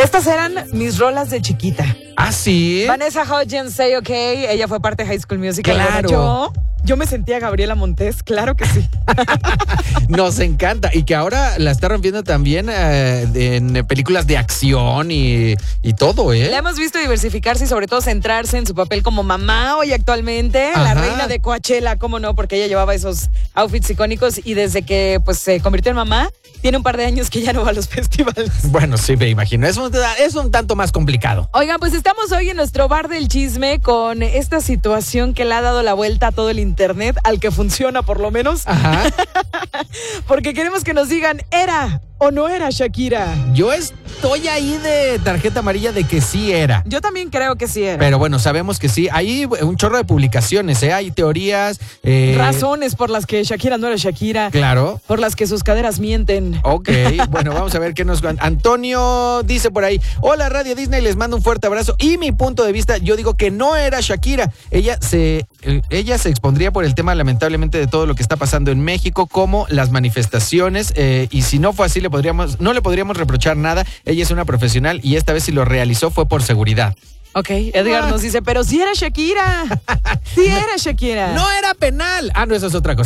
Estas eran mis rolas de chiquita. ¿Ah, sí? Vanessa Hudgens, Say OK, ella fue parte de High School Musical. Claro. Yo me sentía Gabriela Montes, claro que sí. Nos encanta. Y que ahora la está rompiendo también en películas de acción y todo, ¿eh? La hemos visto diversificarse y sobre todo centrarse en su papel como mamá hoy actualmente. Ajá. La reina de Coachella, cómo no, porque ella llevaba esos outfits icónicos y desde que pues se convirtió en mamá, tiene un par de años que ya no va a los festivales. Bueno, sí, me imagino. Es un tanto más complicado. Oigan, pues estamos hoy en nuestro bar del chisme con esta situación que le ha dado la vuelta a todo el internet, al que funciona por lo menos. Ajá. Porque queremos que nos digan, ¿era o no era Shakira? Yo estoy ahí de tarjeta amarilla de que sí era. Yo también creo que sí era. Pero bueno, sabemos que sí. Hay un chorro de publicaciones, ¿eh? Hay teorías. Razones por las que Shakira no era Shakira. Claro. Por las que sus caderas mienten. Ok, bueno, vamos a ver qué nos... Antonio dice por ahí, hola Radio Disney, les mando un fuerte abrazo. Y mi punto de vista, yo digo que no era Shakira. Ella se expondría por el tema, lamentablemente, de todo lo que está pasando en México, como las manifestaciones. Y si no fue así, no le podríamos reprochar nada. Ella es una profesional y esta vez si lo realizó fue por seguridad. Ok, Edgar nos dice, pero sí era Shakira. Sí era Shakira. No era penal. Ah, no, eso es otra cosa.